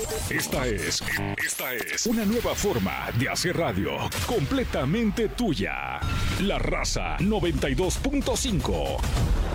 Esta es una nueva forma de hacer radio, completamente tuya. La Raza 92.5.